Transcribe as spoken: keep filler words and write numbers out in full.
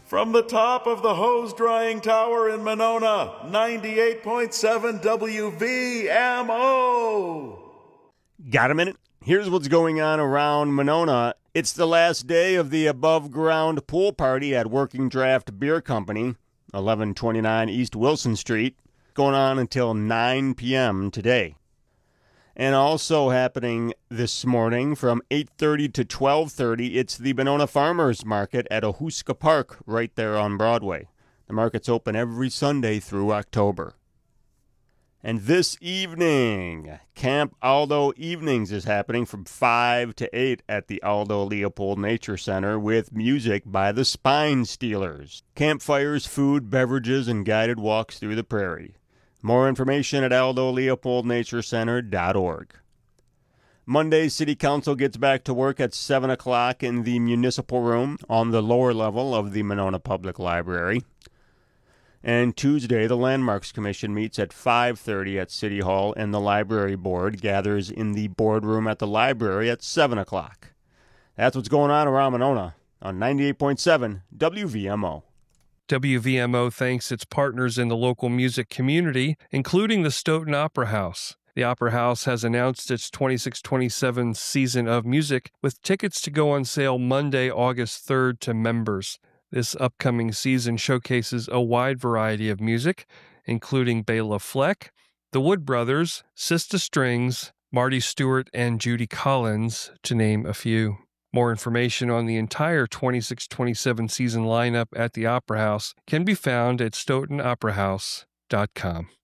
From the top of the hose drying tower in Monona, ninety-eight point seven W V M O. Got a minute? Here's what's going on around Monona. It's the last day of the above-ground pool party at Working Draft Beer Company, eleven twenty-nine East Wilson Street, going on until nine p.m. today. And also happening this morning from eight thirty to twelve thirty, it's the Monona Farmers Market at Ohuska Park right there on Broadway. The market's open every Sunday through October. And this evening, Camp Aldo Evenings is happening from five to eight at the Aldo Leopold Nature Center with music by the Spine Stealers. Campfires, food, beverages, and guided walks through the prairie. More information at aldo leopold nature center dot org. Monday, City Council gets back to work at seven o'clock in the Municipal Room on the lower level of the Monona Public Library. And Tuesday, the Landmarks Commission meets at five thirty at City Hall, and the Library Board gathers in the boardroom at the library at seven o'clock. That's what's going on around Monona on ninety-eight point seven W V M O. W V M O thanks its partners in the local music community, including the Stoughton Opera House. The Opera House has announced its twenty-six twenty-seven season of music, with tickets to go on sale Monday, August third to members. This upcoming season showcases a wide variety of music, including Bela Fleck, the Wood Brothers, Sista Strings, Marty Stewart, and Judy Collins, to name a few. More information on the entire twenty-six twenty-seven season lineup at the Opera House can be found at stoughton opera house dot com.